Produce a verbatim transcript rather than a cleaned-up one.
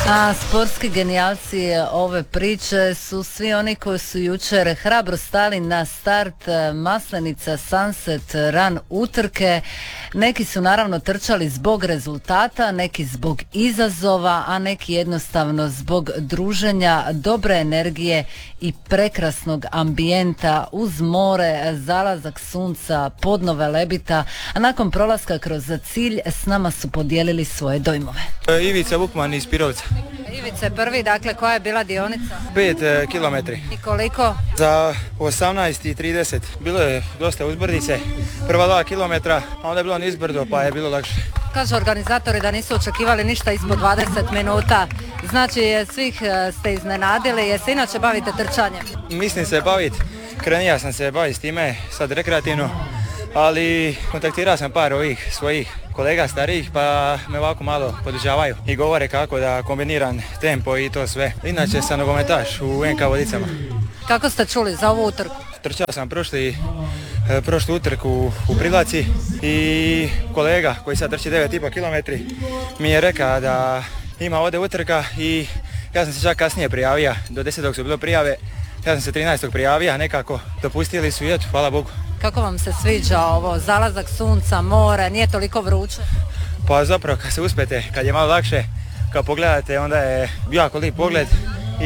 A sportski genijalci ove priče su svi oni koji su jučer hrabro stali na start Maslenica Sunset Run utrke. Neki su naravno trčali zbog rezultata, neki zbog izazova, a neki jednostavno zbog druženja, dobre energije i prekrasnog ambijenta uz more, zalazak sunca, podno Velebita, a nakon prolaska kroz cilj s nama su podijelili svoje dojmove. Ivica Vukman iz Pirovca. Ivice prvi, dakle koja je bila dionica? pet kilometri. I koliko? Za osamnaest i trideset. Bilo je dosta uzbrdice, prva dva kilometra, a onda je bilo nizbrdo pa je bilo lakše. Kažu organizatori da nisu očekivali ništa ispod dvadeset minuta, znači svih ste iznenadili, jer se inače bavite trčanjem? Mislim se baviti, krenija sam se baviti s time, sad rekreativno, ali kontaktirao sam par ovih svojih kolega starijih pa me ovako malo podržavaju i govore kako da kombiniram tempo i to sve. Inače sam nogometaš u en ka Vodicama. Kako ste čuli za ovu utrku? Trčao sam prošli, prošlu utrku u Prilaci i kolega koji sad trči devet i pol kilometri mi je rekao da ima ovdje utrka i ja sam se čak kasnije prijavio, do desetog su bilo prijave, ja sam se trinaestog prijavio, nekako dopustili su i eto, hvala Bogu. Kako vam se sviđa ovo, zalazak sunca, more, nije toliko vruće? Pa zapravo kad se uspete, kad je malo lakše, kad pogledate onda je jako lijep pogled.